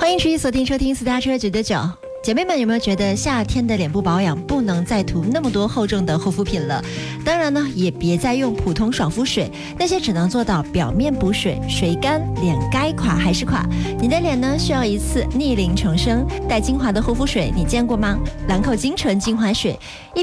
欢迎持续锁定收听私家车999。姐妹们有没有觉得夏天的脸部保养不能再涂那么多厚重的护肤品了？当然呢，也别再用普通爽肤水，那些只能做到表面补水，水干脸该垮还是垮。你的脸呢，需要一次逆龄重生。带精华的护肤水你见过吗？兰蔻精纯精华水。